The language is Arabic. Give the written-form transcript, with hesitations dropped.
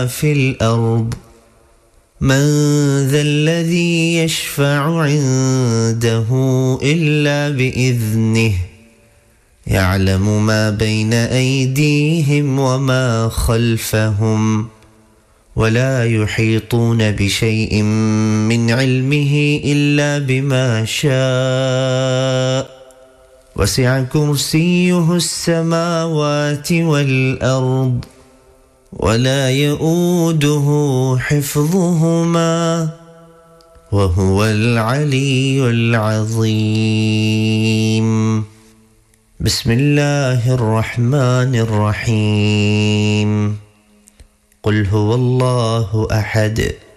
في الأرض من ذا الذي يشفع عنده إلا بإذنه يعلم ما بين أيديهم وما خلفهم ولا يحيطون بشيء من علمه إلا بما شاء وسع كرسيه السماوات والأرض ولا يؤوده حفظهما وهو العلي العظيم. بسم الله الرحمن الرحيم. قل هو الله أحد